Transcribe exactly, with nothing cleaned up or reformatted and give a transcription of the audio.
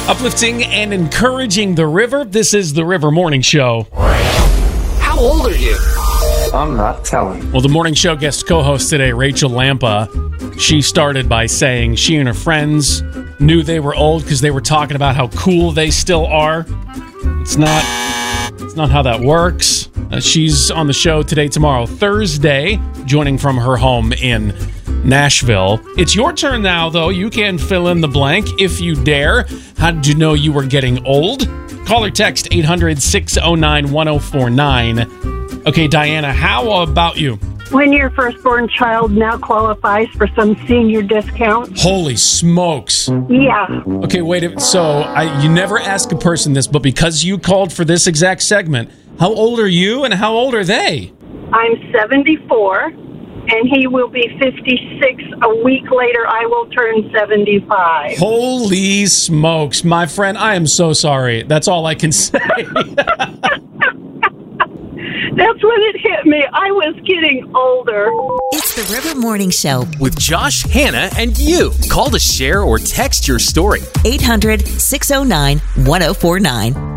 Uplifting and encouraging the river. This is the River Morning Show. How old are you? I'm not telling. Well, the morning show guest co-host today, Rachel Lampa, she started by saying she and her friends knew they were old because they were talking about how cool they still are. It's not, it's not how that works. Uh, she's on the show today, tomorrow, Thursday, joining from her home in Nashville. It's your turn now, though. You can fill in the blank if you dare. How did you know you were getting old? Call or text eight hundred, six oh nine, one oh four nine. Okay, Diana, how about you? When your firstborn child now qualifies for some senior discount. Holy smokes. Yeah. Okay, wait a minute. So I, you never ask a person this, but because you called for this exact segment, how old are you and how old are they? I'm seventy-four, and he will be fifty-six. A week later, I will turn seventy-five. Holy smokes, my friend. I am so sorry. That's all I can say. That's when it hit me. I was getting older. It's the River Morning Show. With Josh, Hannah, and you. Call to share or text your story. eight hundred, six oh nine, one oh four nine.